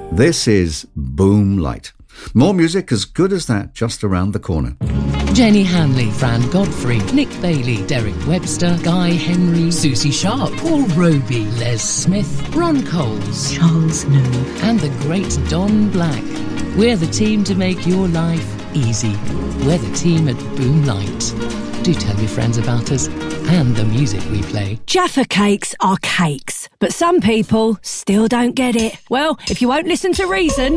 This is Boom Light. More music as good as that just around the corner. Jenny Hanley, Fran Godfrey, Nick Bailey, Derek Webster, Guy Henry, Susie Sharp, Paul Roby, Les Smith, Ron Coles, Charles Nove, and the great Don Black. We're the team to make your life easy. We're the team at Boom Light. Do tell your friends about us and the music we play. Jaffa cakes are cakes, but some people still don't get it. Well, if you won't listen to reason...